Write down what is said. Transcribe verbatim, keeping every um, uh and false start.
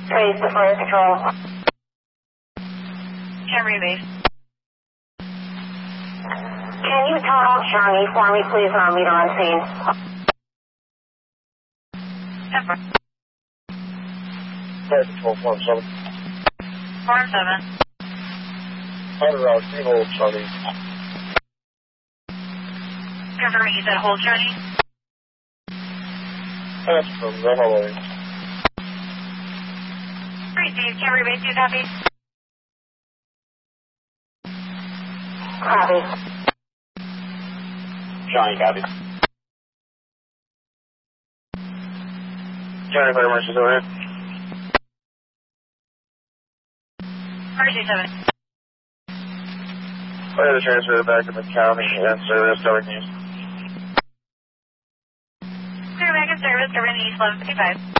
Trace to fire control. Camry base. Can you tunnel Johnny for me, please, on meter on scene? Temper. Fire control, form seven. Form seven. Hunter out, team hold, Charlie. Confirming you said hold Charlie. That's from the hallway. Receive, Camry base, you copy? Copy. Johnny, copy. Johnny, fire marshals overhead. Mercy seven. Fire the transfer back to the county and service over news. Clear back in service, Urban East eleven fifty-five.